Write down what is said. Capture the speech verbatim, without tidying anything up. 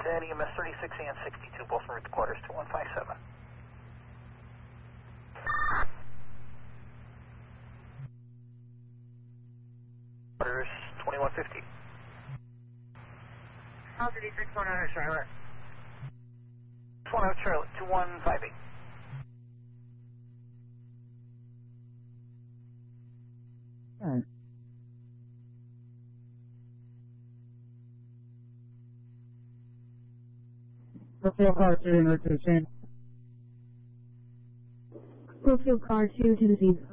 then E M S thirty-six and sixty-two, both from route quarters to one five seven. Quarters twenty-one fifty. Alpha six one out of Charlotte. one out Charlotte, two one five eight. Alright. Brookfield car two, in route to the scene. Brookfield car two to the scene.